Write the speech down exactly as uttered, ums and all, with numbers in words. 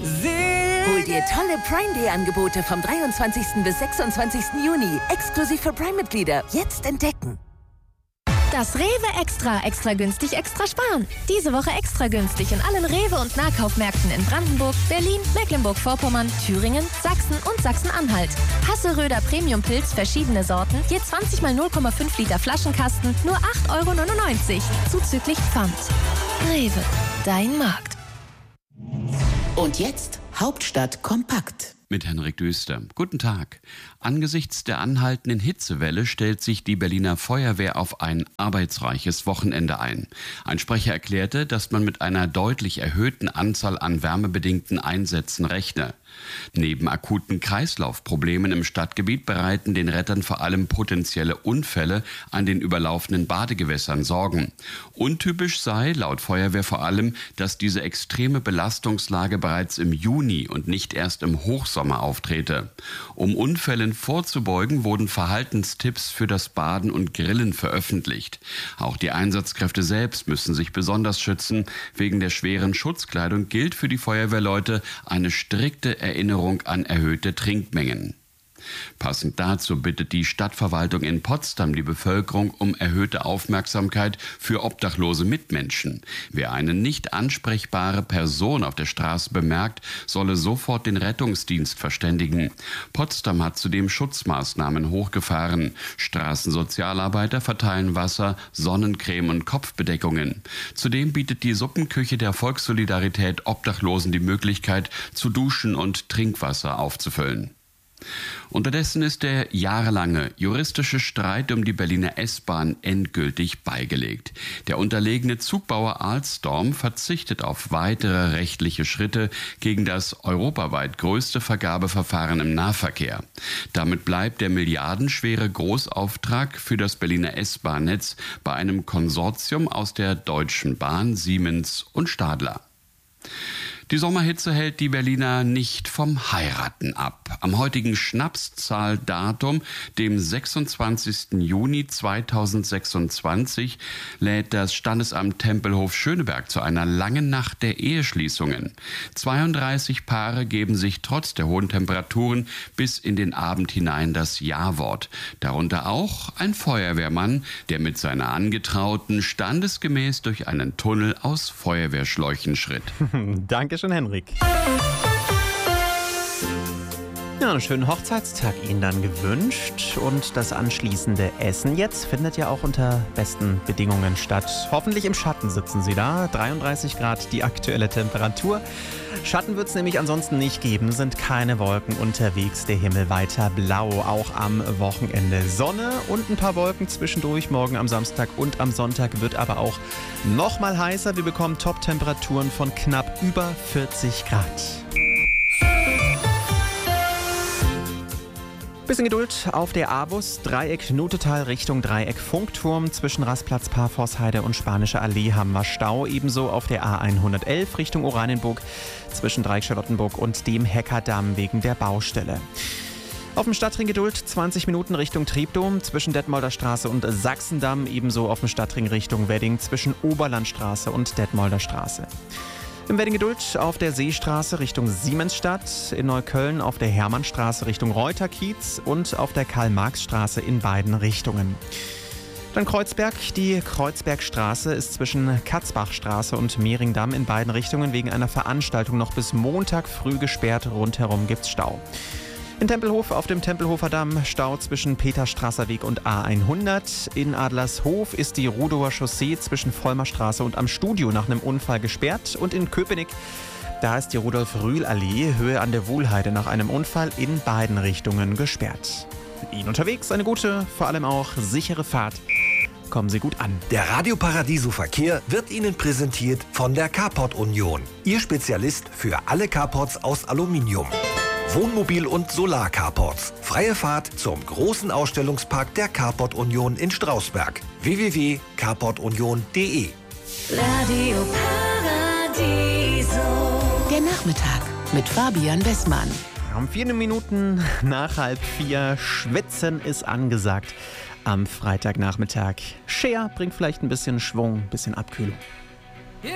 Hol dir tolle Prime Day Angebote vom dreiundzwanzigsten bis sechsundzwanzigsten Juni. Exklusiv für Prime-Mitglieder. Jetzt entdecken. Das Rewe Extra. Extra günstig, extra sparen. Diese Woche extra günstig in allen Rewe- und Nahkaufmärkten in Brandenburg, Berlin, Mecklenburg-Vorpommern, Thüringen, Sachsen und Sachsen-Anhalt. Hasselröder Premium-Pilz, verschiedene Sorten, je zwanzig mal null Komma fünf Liter Flaschenkasten, nur acht Euro neunundneunzig. Zuzüglich Pfand. Rewe, dein Markt. Und jetzt Hauptstadt kompakt. Mit Henrik Düster. Guten Tag. Angesichts der anhaltenden Hitzewelle stellt sich die Berliner Feuerwehr auf ein arbeitsreiches Wochenende ein. Ein Sprecher erklärte, dass man mit einer deutlich erhöhten Anzahl an wärmebedingten Einsätzen rechne. Neben akuten Kreislaufproblemen im Stadtgebiet bereiten den Rettern vor allem potenzielle Unfälle an den überlaufenden Badegewässern Sorgen. Untypisch sei laut Feuerwehr vor allem, dass diese extreme Belastungslage bereits im Juni und nicht erst im Hochsommer auftrete. Um Unfällen vorzubeugen, wurden Verhaltenstipps für das Baden und Grillen veröffentlicht. Auch die Einsatzkräfte selbst müssen sich besonders schützen. Wegen der schweren Schutzkleidung gilt für die Feuerwehrleute eine strikte Erinnerung an erhöhte Trinkmengen. Passend dazu bittet die Stadtverwaltung in Potsdam die Bevölkerung um erhöhte Aufmerksamkeit für obdachlose Mitmenschen. Wer eine nicht ansprechbare Person auf der Straße bemerkt, solle sofort den Rettungsdienst verständigen. Potsdam hat zudem Schutzmaßnahmen hochgefahren. Straßensozialarbeiter verteilen Wasser, Sonnencreme und Kopfbedeckungen. Zudem bietet die Suppenküche der Volkssolidarität Obdachlosen die Möglichkeit, zu duschen und Trinkwasser aufzufüllen. Unterdessen ist der jahrelange juristische Streit um die Berliner S-Bahn endgültig beigelegt. Der unterlegene Zugbauer Alstom verzichtet auf weitere rechtliche Schritte gegen das europaweit größte Vergabeverfahren im Nahverkehr. Damit bleibt der milliardenschwere Großauftrag für das Berliner S-Bahn-Netz bei einem Konsortium aus der Deutschen Bahn, Siemens und Stadler. Die Sommerhitze hält die Berliner nicht vom Heiraten ab. Am heutigen Schnapszahldatum, dem sechsundzwanzigsten Juni zweitausendsechsundzwanzig, lädt das Standesamt Tempelhof-Schöneberg zu einer langen Nacht der Eheschließungen. zweiunddreißig Paare geben sich trotz der hohen Temperaturen bis in den Abend hinein das Ja-Wort. Darunter auch ein Feuerwehrmann, der mit seiner Angetrauten standesgemäß durch einen Tunnel aus Feuerwehrschläuchen schritt. Dankeschön, Henrik. Ja, einen schönen Hochzeitstag Ihnen dann gewünscht und das anschließende Essen jetzt findet ja auch unter besten Bedingungen statt. Hoffentlich im Schatten sitzen Sie da, dreiunddreißig Grad die aktuelle Temperatur. Schatten wird es nämlich ansonsten nicht geben, sind keine Wolken unterwegs, der Himmel weiter blau, auch am Wochenende. Sonne und ein paar Wolken zwischendurch, morgen am Samstag und am Sonntag wird aber auch noch mal heißer. Wir bekommen Top-Temperaturen von knapp über vierzig Grad. Bisschen Geduld auf der A-Bus, Dreieck Nutetal Richtung Dreieck Funkturm. Zwischen Rastplatz Parforceheide und Spanische Allee haben wir Stau. Ebenso auf der A hundertelf Richtung Oranienburg zwischen Dreieck Charlottenburg und dem Heckerdamm wegen der Baustelle. Auf dem Stadtring Geduld zwanzig Minuten Richtung Treptow zwischen Detmolder Straße und Sachsendamm. Ebenso auf dem Stadtring Richtung Wedding zwischen Oberlandstraße und Detmolder Straße. Im Wedding Geduld auf der Seestraße Richtung Siemensstadt, in Neukölln auf der Hermannstraße Richtung Reuterkiez und auf der Karl-Marx-Straße in beiden Richtungen. Dann Kreuzberg. Die Kreuzbergstraße ist zwischen Katzbachstraße und Mehringdamm in beiden Richtungen wegen einer Veranstaltung noch bis Montag früh gesperrt. Rundherum gibt's Stau. In Tempelhof auf dem Tempelhofer Damm Stau zwischen Peterstrasser Weg und A hundert. In Adlershof ist die Rudower Chaussee zwischen Vollmerstraße und am Studio nach einem Unfall gesperrt. Und in Köpenick, da ist die Rudolf-Rühl-Allee Höhe an der Wuhlheide nach einem Unfall in beiden Richtungen gesperrt. Für ihn unterwegs eine gute, vor allem auch sichere Fahrt. Kommen Sie gut an. Der Radio Paradiso Verkehr wird Ihnen präsentiert von der Carport Union. Ihr Spezialist für alle Carports aus Aluminium. Wohnmobil- und Solar-Carports. Freie Fahrt zum großen Ausstellungspark der Carport Union in Strausberg. w w w punkt carport union punkt d e Radio Paradiso. Der Nachmittag mit Fabian Westmann. Um vier Minuten nach halb vier. Schwitzen ist angesagt am Freitagnachmittag. Share bringt vielleicht ein bisschen Schwung, ein bisschen Abkühlung.